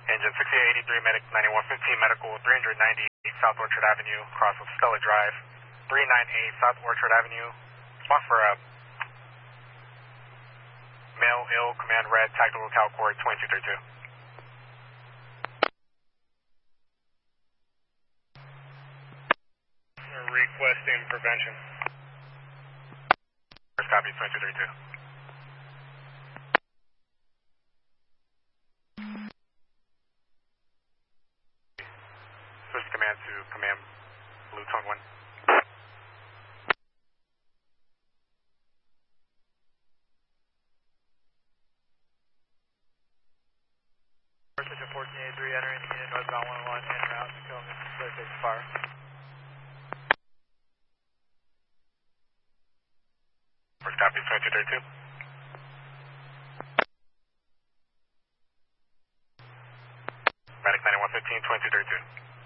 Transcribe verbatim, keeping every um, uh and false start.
Engine sixty-eight eighty-three, medic ninety-one fifteen, medical three ninety-eight South Orchard Avenue, cross of Stella Drive, three ninety-eight South Orchard Avenue. Spot for a male ill, command red, tactical cal cord twenty-two thirty-two. Requesting prevention. First copy, twenty-two thirty-two. Switch command to command blue tone one. Precision fourteen eighty-three entering the unit northbound one one en route to kill Mister Thursday's fire. First copy, twenty-two thirty-two. Medic ninety-one fifteen, twenty-two thirty-two.